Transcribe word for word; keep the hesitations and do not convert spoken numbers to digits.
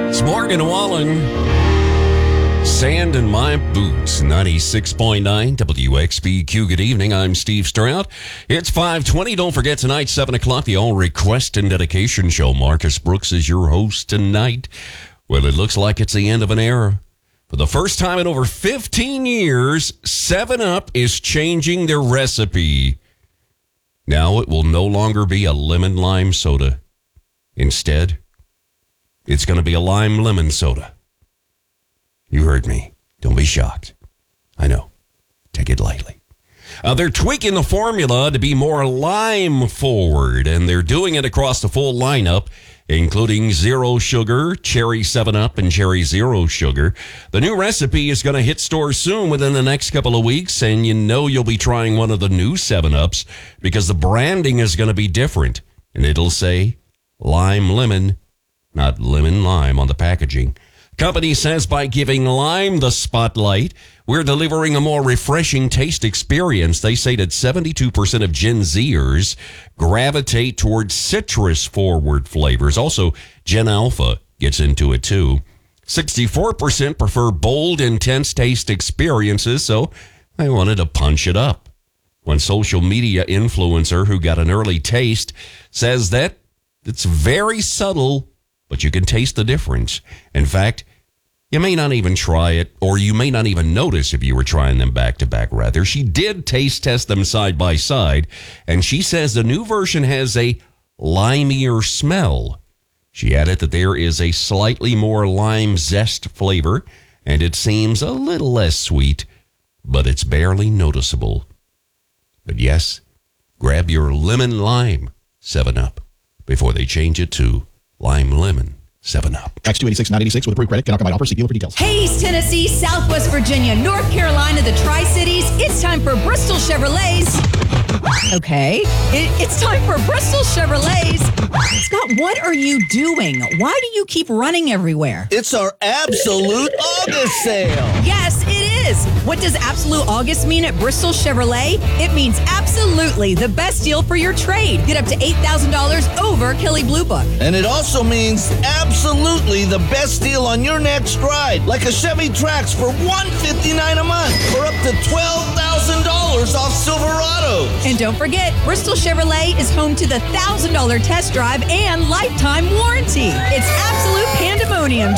It's Morgan Wallen. Sand in My Boots, ninety-six point nine W X B Q. Good evening. I'm Steve Stroud. It's five twenty. Don't forget tonight, seven o'clock, the All Request and Dedication Show. Marcus Brooks is your host tonight. Well, it looks like it's the end of an era. For the first time in over fifteen years, seven up is changing their recipe. Now it will no longer be a lemon lime soda. Instead, it's going to be a lime lemon soda. You heard me. Don't be shocked. I know. Take it lightly. Uh, they're tweaking the formula to be more lime forward, and they're doing it across the full lineup, including zero sugar, cherry seven up, and cherry zero sugar. The new recipe is going to hit stores soon within the next couple of weeks, and you know you'll be trying one of the new seven ups because the branding is going to be different, and it'll say lime lemon, not lemon lime on the packaging. Company says by giving lime the spotlight, we're delivering a more refreshing taste experience. They say that seventy-two percent of Gen Zers gravitate towards citrus-forward flavors. Also, Gen Alpha gets into it, too. sixty-four percent prefer bold, intense taste experiences, so I wanted to punch it up. One social media influencer who got an early taste says that it's very subtle, but you can taste the difference. In fact, you may not even try it, or you may not even notice if you were trying them back to back, rather. She did taste test them side by side, and she says the new version has a limier smell. She added that there is a slightly more lime zest flavor, and it seems a little less sweet, but it's barely noticeable. But yes, grab your lemon lime seven up before they change it to lime lemon seven up. X two eighty-six nine eighty-six with approved credit. Cannot combine offers. See dealer for details. Hey, East Tennessee, Southwest Virginia, North Carolina, the Tri-Cities. It's time for Bristol Chevrolets. Okay. It, it's time for Bristol Chevrolets. Scott, what are you doing? Why do you keep running everywhere? It's our absolute August sale. Yes, it is. What does absolute August mean at Bristol Chevrolet? It means absolutely the best deal for your trade. Get up to eight thousand dollars over Kelley Blue Book. And it also means absolutely the best deal on your next ride, like a Chevy Trax for one hundred fifty-nine dollars a month or up to twelve thousand dollars off Silverados. And don't forget, Bristol Chevrolet is home to the one thousand dollars test drive and lifetime warranty. It's absolute pandemonium.